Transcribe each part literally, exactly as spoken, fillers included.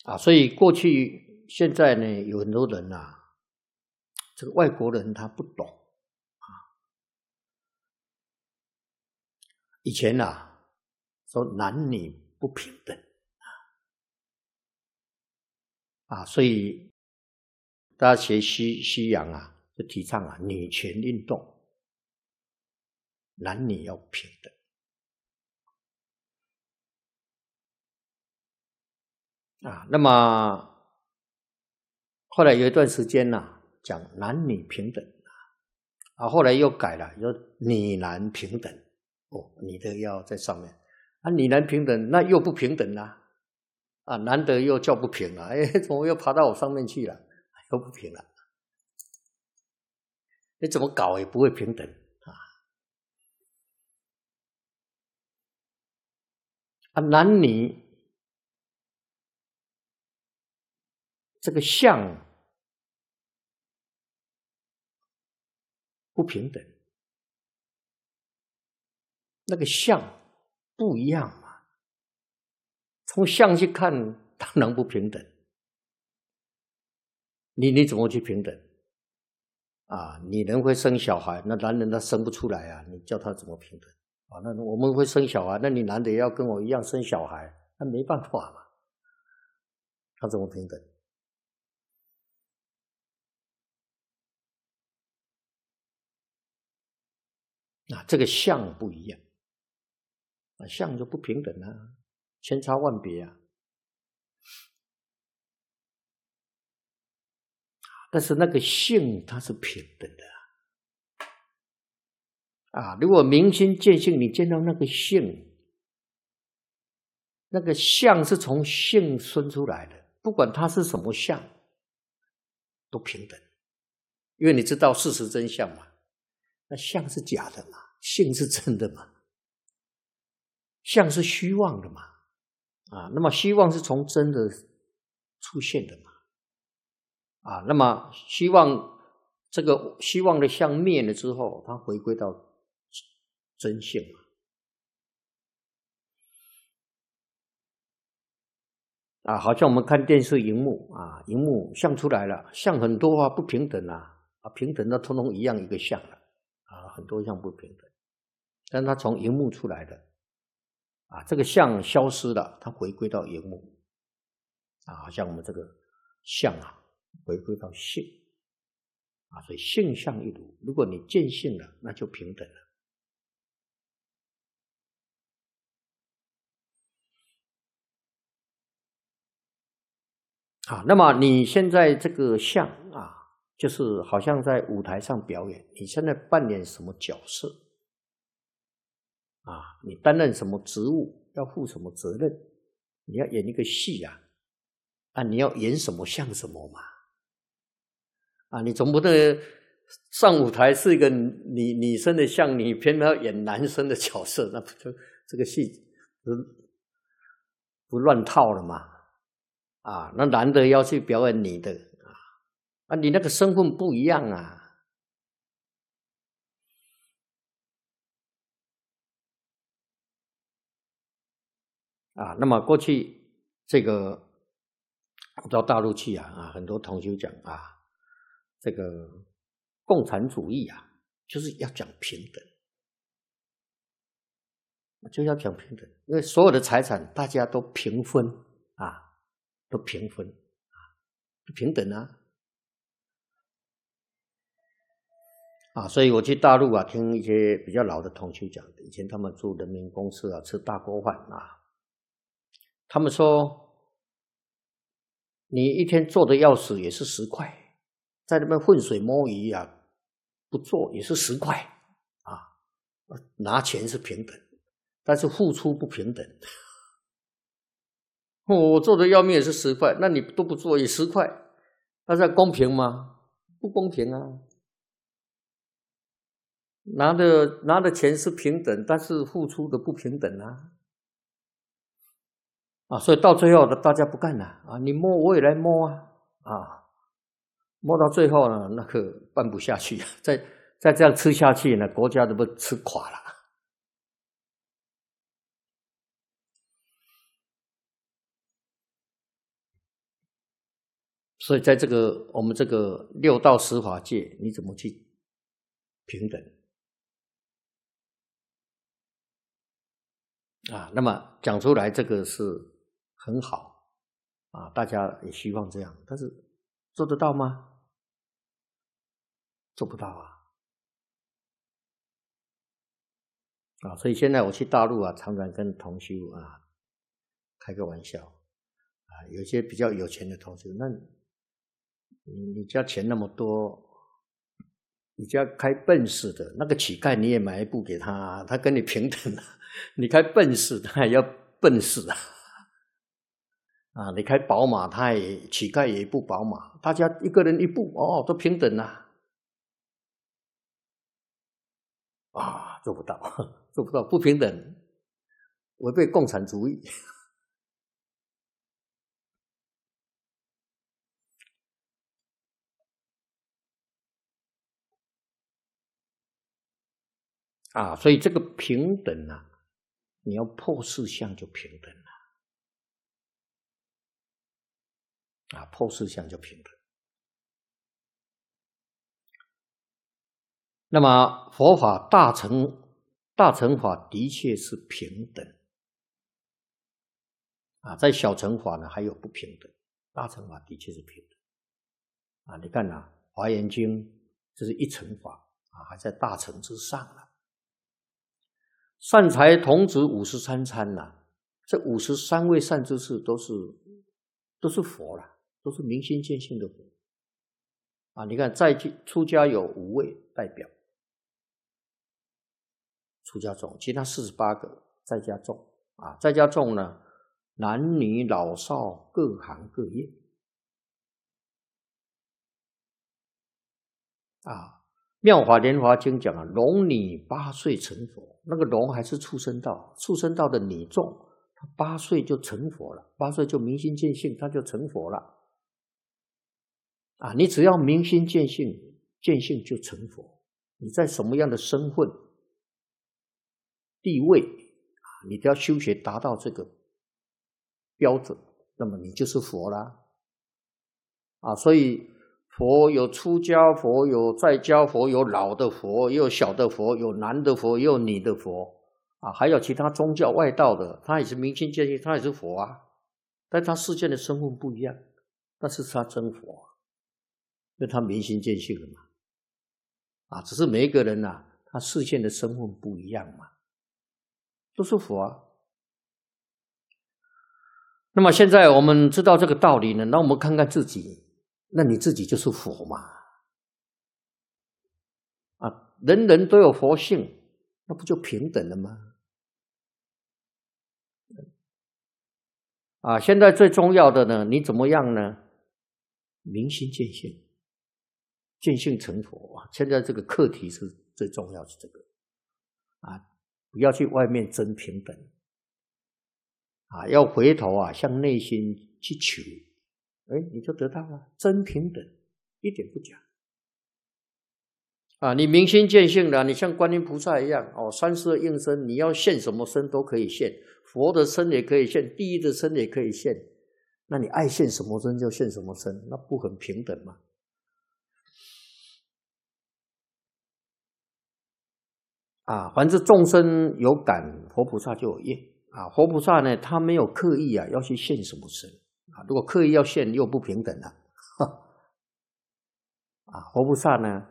啊，所以过去、现在呢，有很多人啊，这个外国人他不懂啊。以前啊，说男女不平等啊，所以大家学西西洋啊，就提倡啊女权运动，男女要平等。啊，那么后来有一段时间呢、啊，讲男女平等啊，后来又改了，说女男平等。哦，女的要在上面，啊，女男平等那又不平等啦，啊，男的又叫不平了，哎，怎么又爬到我上面去了？又不平了，你怎么搞也不会平等啊！啊，男女这个相不平等，那个相不一样嘛，从相去看当然不平等。你你怎么去平等啊？女人会生小孩，那男人他生不出来啊，你叫他怎么平等啊？那我们会生小孩，那你男的也要跟我一样生小孩，那没办法嘛，他怎么平等？啊，这个相不一样，啊，相就不平等啊，千差万别啊。但是那个性它是平等的啊！如果明心见性，你见到那个性，那个相是从性生出来的，不管它是什么相，都平等，因为你知道事实真相嘛。那相是假的嘛，性是真的嘛，相是虚妄的嘛，啊，那么虚妄是从真的出现的嘛。啊，那么希望这个希望的相灭了之后，它回归到真性啊，好像我们看电视荧幕啊，荧幕相出来了，相很多啊，不平等啊，啊，平等的通通一样一个相了啊，很多相不平等，但它从荧幕出来的啊，这个相消失了，它回归到荧幕啊，好像我们这个相啊，回归到性。啊，所以性相一如，如果你见性了，那就平等了。啊，那么你现在这个相啊，就是好像在舞台上表演，你现在扮演什么角色？啊，你担任什么职务，要负什么责任？你要演一个戏啊，啊，你要演什么像什么嘛？啊，你总不能上舞台是一个女女生的像，你偏偏要演男生的角色，那不就这个戏不不乱套了吗？啊，那男的要去表演女的啊，啊，你那个身份不一样啊。啊，那么过去这个到大陆去啊，啊，很多同学讲啊，这个共产主义啊，就是要讲平等，就要讲平等，因为所有的财产大家都平分啊，都平分啊，平等啊。啊，所以我去大陆啊，听一些比较老的同学讲，以前他们住人民公司啊，吃大锅饭啊，他们说，你一天做的要死也是十块，在那边浑水摸鱼啊，不做也是十块啊，拿钱是平等，但是付出不平等。我做的要命也是十块，那你都不做也十块，那这公平吗？不公平啊！拿的拿的钱是平等，但是付出的不平等啊！啊，所以到最后的大家不干了啊！你摸我也来摸啊！啊，摸到最后呢，那个办不下去，再再这样吃下去呢，国家都不吃垮了。 所以在这个我们这个六道十法界，你怎么去平等啊？那么讲出来这个是很好啊，大家也希望这样，但是做得到吗？做不到啊！啊，所以现在我去大陆啊，常常跟同修啊开个玩笑啊，有些比较有钱的同修，那你你家钱那么多，你家开奔驰的那个乞丐，你也买一部给他，他跟你平等啊。你开奔驰，他也要奔死啊！啊，你开宝马，他也乞丐也一部宝马，大家一个人一部哦，都平等啊！啊，做不到，做不到，不平等，违背共产主义。啊，所以这个平等啊，你要破四相就平等了。啊，破四相就平等。那么佛法大乘大乘法的确是平等啊，在小乘法呢还有不平等，大乘法的确是平等啊。你看啊，《华严经》这是一乘法啊，还在大乘之上了。善财童子五十三参呐、啊，这五十三位善知识都是都是佛了，都是明心见性的佛啊。你看在出家有五位代表。出家众，其他四十八个在家众啊，在家众呢，男女老少各行各业啊。妙法莲华经讲啊，龙女八岁成佛，那个龙还是畜生道，畜生道的女众，他八岁就成佛了，八岁就明心见性，他就成佛了啊。你只要明心见性，见性就成佛。你在什么样的身份？地位啊，你都要修学达到这个标准，那么你就是佛啦啊！所以佛有出家佛，有在家佛，有老的佛，也有小的佛，有男的佛，也有女的佛啊，还有其他宗教外道的，他也是明心见性，他也是佛啊，但他世间的身份不一样，但是他真佛啊，因为他明心见性了嘛啊，只是每一个人啊，他世间的身份不一样嘛。都是佛啊。那么现在我们知道这个道理呢，那我们看看自己，那你自己就是佛嘛？啊，人人都有佛性，那不就平等了吗？啊，现在最重要的呢，你怎么样呢？明心见性，见性成佛啊！现在这个课题是最重要的，是这个啊。不要去外面争平等啊，要回头啊，向内心去求，哎，你就得到了真平等，一点不假啊。你明心见性了，你像观音菩萨一样哦，三十二应身，你要现什么身都可以现，佛的身也可以现，地狱的身也可以现，那你爱现什么身就现什么身，那不很平等吗？啊，凡是众生有感，佛菩萨就有业啊。佛菩萨呢，他没有刻意啊要去现什么身啊。如果刻意要现，又不平等了。啊，佛菩萨呢，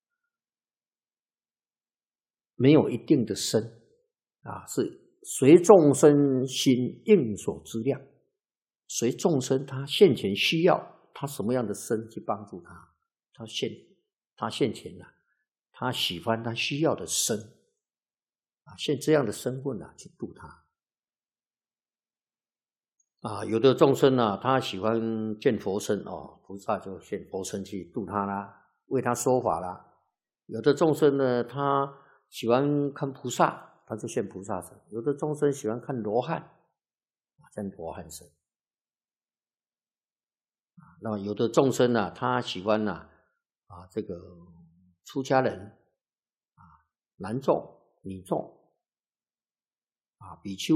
没有一定的身啊，是随众生心应所知量，随众生他现前需要，他什么样的身去帮助他，他现他现前啊，他喜欢他需要的身。啊，现这样的身份啊，去度他啊。有的众生啊，他喜欢见佛身哦，菩萨就现佛身去度他啦，为他说法啦。有的众生呢，他喜欢看菩萨，他就现菩萨身。有的众生喜欢看罗汉，啊，现罗汉身。啊，那么有的众生呢、啊，他喜欢呢、啊，啊，这个出家人，啊，男众、女众。啊，比丘